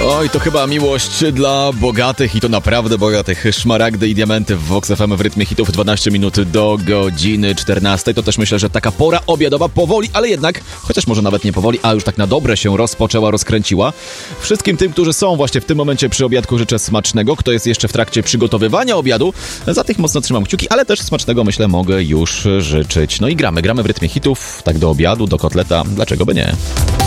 Oj, to chyba miłość dla bogatych i to naprawdę bogatych. Szmaragdy i diamenty w Vox FM w rytmie hitów 12 minut do godziny 14. To też myślę, że taka pora obiadowa powoli, ale jednak, chociaż może nawet nie powoli, a już tak na dobre się rozpoczęła, rozkręciła. Wszystkim tym, którzy są właśnie w tym momencie przy obiadku, życzę smacznego. Kto jest jeszcze w trakcie przygotowywania obiadu, za tych mocno trzymam kciuki, ale też smacznego, myślę, mogę już życzyć. No i gramy w rytmie hitów, tak do obiadu, do kotleta, dlaczego by nie?